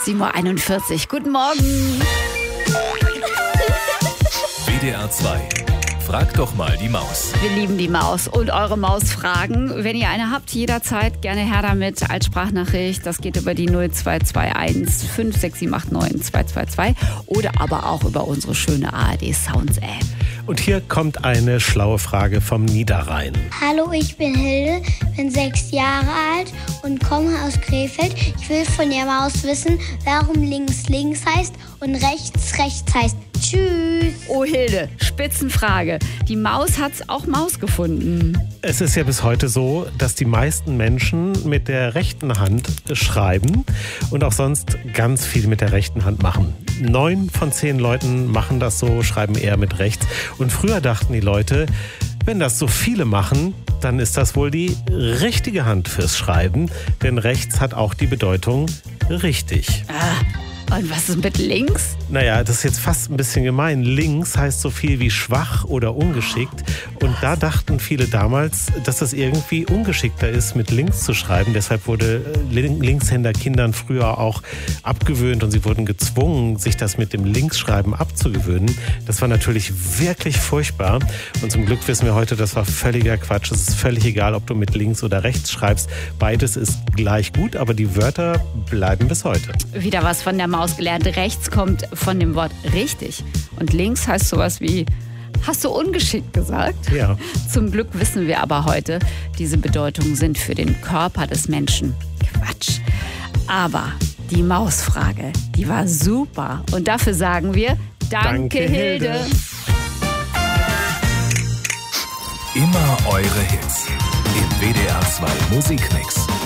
7:41 Uhr. Guten Morgen. WDR 2. Frag doch mal die Maus. Wir lieben die Maus und eure Mausfragen. Wenn ihr eine habt, jederzeit gerne her damit als Sprachnachricht. Das geht über die 0221 56789 222 oder aber auch über unsere schöne ARD Sounds App. Und hier kommt eine schlaue Frage vom Niederrhein. Hallo, ich bin Hilde, bin 6 Jahre alt und komme aus Krefeld. Ich will von der Maus wissen, warum links links heißt und rechts rechts heißt. Tschüss. Oh Hilde, Spitzenfrage. Die Maus hat's auch Maus gefunden. Es ist ja bis heute so, dass die meisten Menschen mit der rechten Hand schreiben und auch sonst ganz viel mit der rechten Hand machen. 9 von 10 Leuten machen das so, schreiben eher mit rechts. Und früher dachten die Leute, wenn das so viele machen, dann ist das wohl die richtige Hand fürs Schreiben. Denn rechts hat auch die Bedeutung richtig. Und was ist mit links? Naja, das ist jetzt fast ein bisschen gemein. Links heißt so viel wie schwach oder ungeschickt. Und da dachten viele damals, dass es irgendwie ungeschickter ist, mit links zu schreiben. Deshalb wurde Linkshänder-Kindern früher auch abgewöhnt und sie wurden gezwungen, sich das mit dem Linksschreiben abzugewöhnen. Das war natürlich wirklich furchtbar. Und zum Glück wissen wir heute, das war völliger Quatsch. Es ist völlig egal, ob du mit links oder rechts schreibst. Beides ist gleich gut, aber die Wörter bleiben bis heute. Wieder was von der Maus gelernt. Rechts kommt von dem Wort richtig. Und links heißt sowas wie, hast du ungeschickt gesagt? Ja. Zum Glück wissen wir aber heute, diese Bedeutungen sind für den Körper des Menschen Quatsch. Aber die Mausfrage, die war super. Und dafür sagen wir, danke Hilde. Immer eure Hits im WDR 2 Musikmix.